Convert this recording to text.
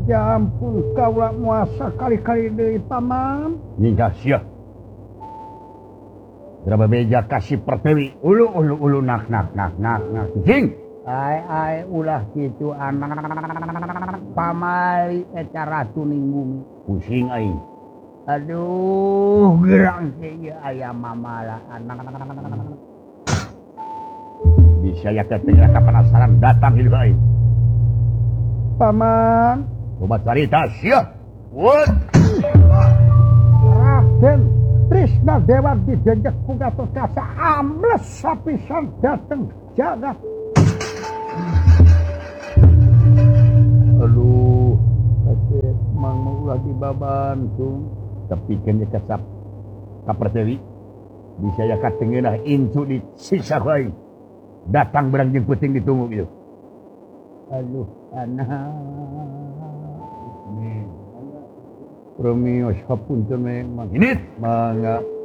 Ya ampun kaulah muasa kali-kali deui paman. Nyingkah sia. Berapa beja kasih pertewi. Ulu nak. Cing. Ai ulah kitu anak pamali eta ratu ning bumi. Pusing aing. Aduh, gerang ieu aya mamala anak. Bisa ya ketengah penasaran datang hidup aing. Paman, Obat cerita sia. What? Raden Trisna Dewa dijejek ku Gatotkaca ambles sapisan dateng jagat. Aduh, kasih mang ulah dibabantu. Tapi kan kesap kapertewi. Bisa ya ketengah incu di sisa aing. Datang berang jeung puting ditunggu gitu. Aduh, anak. Romeo sapunten mang. Ini mangga